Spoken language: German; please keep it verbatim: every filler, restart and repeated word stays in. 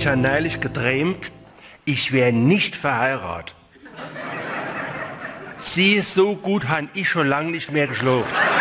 Ich habe neulich geträumt, ich wäre nicht verheiratet. Sie ist so gut, habe ich schon lange nicht mehr geschlafen.